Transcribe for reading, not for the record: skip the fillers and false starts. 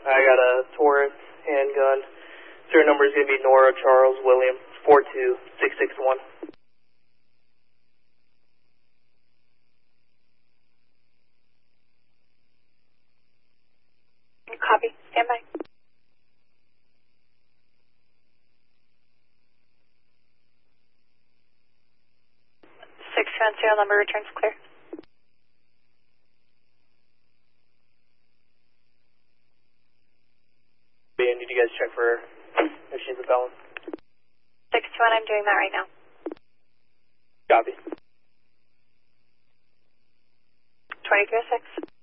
I got a Taurus handgun. Serial number is going to be Nora Charles William 42661. Copy. Stand by. 6 serial number returns clear. And did you guys check for if she's a felon? 621, I'm doing that right now. Copy. 2306.